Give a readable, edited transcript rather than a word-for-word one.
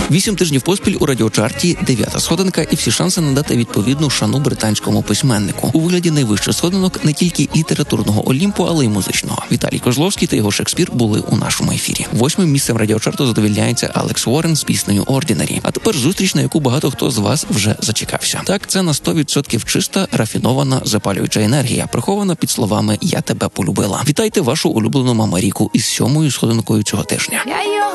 8 тижнів поспіль у радіочарті 9-та сходинка і всі шанси надати відповідну шану британському письменнику. У вигляді найвищих сходинок не тільки літературного Олімпу, але й музичного. Віталій Козловський та його Шекспір були у нашому ефірі. 8-м місцем радіочарту задовільняється Алекс Уоррен з піснею «Ordinary». А тепер зустріч, на яку багато хто з вас вже зачекався. Так, це на 100% чиста, рафінована, запалююча енергія, прихована під словами «Я тебе полюбила». Вітайте вашу улюблену Мамаріку із 7-ю сходинкою цього тижня.